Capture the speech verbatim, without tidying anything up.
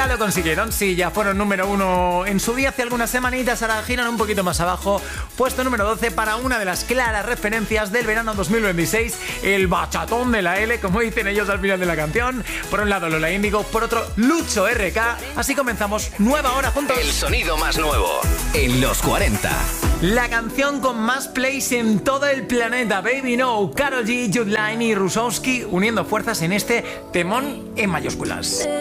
Ya lo consiguieron, sí, ya fueron número uno en su día hace algunas semanitas, ahora giran un poquito más abajo. Puesto número doce para una de las claras referencias del verano dos mil veintiséis, el bachatón de la L, como dicen ellos al final de la canción. Por un lado Lola Índigo, por otro Lucho R K. Así comenzamos nueva hora juntos. El sonido más nuevo en los cuarenta. La canción con más plays en todo el planeta, Baby No, Karol G, Jude Line y Rusowski uniendo fuerzas en este temón en mayúsculas.